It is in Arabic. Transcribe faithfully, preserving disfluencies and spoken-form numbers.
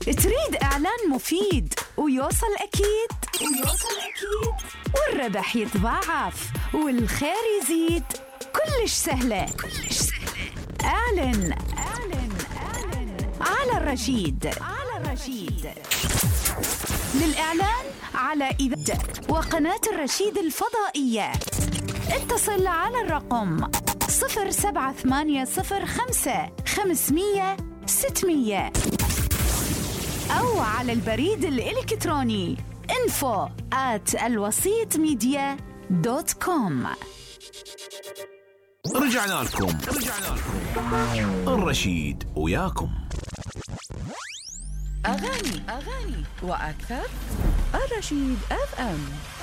تريد إعلان مفيد ويوصل أكيد ويوصل أكيد والربح يتضاعف والخير يزيد. كلش سهلة كلش سهلة. أعلن أعلن أعلن على الرشيد على الرشيد. للإعلان على إذاعة وقناة الرشيد الفضائية اتصل على الرقم صفر سبعة ثمانية صفر خمسة خمسمية ستمية أو على البريد الإلكتروني info at الوسيط ميديا دوت كوم. رجعنا لكم رجعنا لكم الرشيد وياكم. أغاني أغاني وأكثر. الرشيد اف ام.